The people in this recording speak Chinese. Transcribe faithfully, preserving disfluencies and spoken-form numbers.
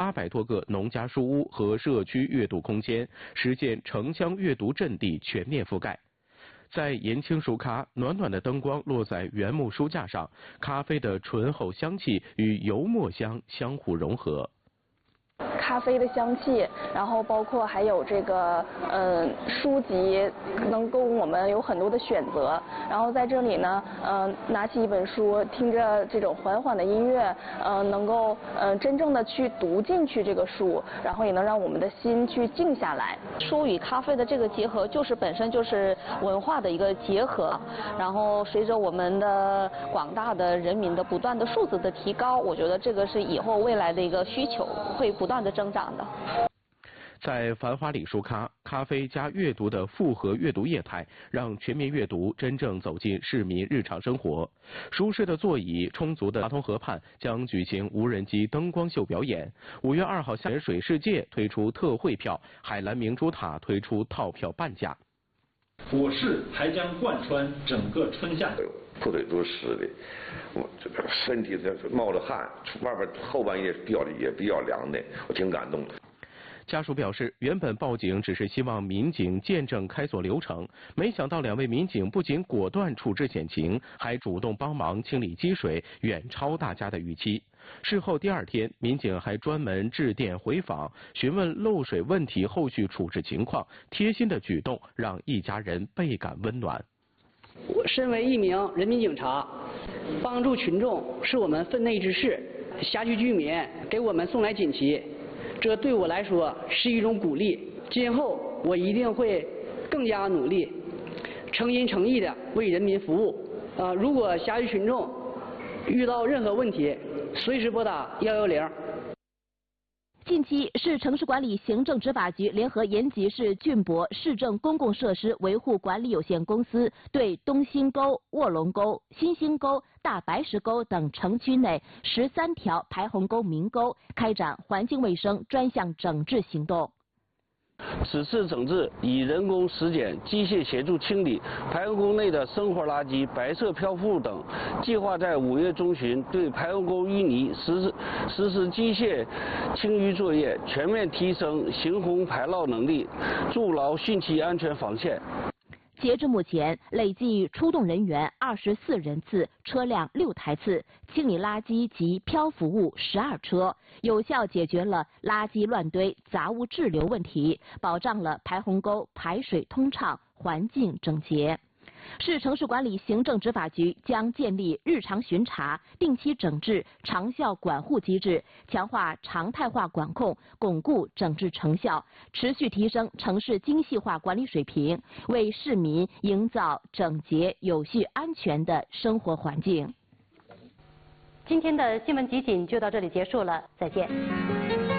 八百多个农家书屋和社区阅读空间，实现城乡阅读阵地全面覆盖。在延庆书咖，暖暖的灯光落在原木书架上，咖啡的醇厚香气与油墨香相互融合。 咖啡的香气，然后包括还有这个嗯、呃、书籍，能供我们有很多的选择。然后在这里呢，嗯、呃、拿起一本书，听着这种缓缓的音乐，嗯、呃、能够嗯、呃、真正的去读进去这个书，然后也能让我们的心去静下来。 书与咖啡的这个结合，就是本身就是文化的一个结合。然后随着我们的广大的人民的不断的素质的提高，我觉得这个是以后未来的一个需求会不断的增长的。 在繁华里书咖，咖啡加阅读的复合阅读业态，让全民阅读真正走进市民日常生活。舒适的座椅、充足的马桶河畔将举行无人机灯光秀表演。五月二号，下水世界推出特惠票，海蓝明珠塔推出套票半价。 果市还将贯穿整个春夏。 裤腿都是湿的，我这个身体在冒着汗，外边后半夜掉的也比较凉的，我挺感动的。 家属表示，原本报警只是希望民警见证开锁流程，没想到两位民警不仅果断处置险情，还主动帮忙清理积水，远超大家的预期。事后第二天，民警还专门致电回访，询问漏水问题后续处置情况，贴心的举动让一家人倍感温暖。 我身为一名人民警察，帮助群众是我们分内之事。辖区居民给我们送来锦旗，这对我来说是一种鼓励。今后我一定会更加努力，诚心诚意的为人民服务。呃，如果辖区群众遇到任何问题，随时拨打幺幺零。 近期，市城市管理行政执法局联合延吉市浚博市政公共设施维护管理有限公司对东兴沟、卧龙沟、新兴沟、大白石沟等城区内十三条排洪沟明沟开展环境卫生专项整治行动。 此次整治以人工实检、机械协助清理排洪沟内的生活垃圾、白色漂浮物等，计划在五月中旬对排洪沟淤泥实施实施机械清淤作业，全面提升行洪排涝能力，筑牢汛期安全防线。 截至目前，累计出动人员二十四人次，车辆六台次，清理垃圾及漂浮物十二车，有效解决了垃圾乱堆、杂物滞留问题，保障了排洪沟排水通畅、环境整洁。市城市管理行政执法局将建立日常巡查、定期整治、长效管护机制，强化常态化管控，巩固整治成效，持续提升城市精细化管理水平，为市民营造整洁、有序、安全的生活环境。 今天的新闻集锦就到这里结束了，再见。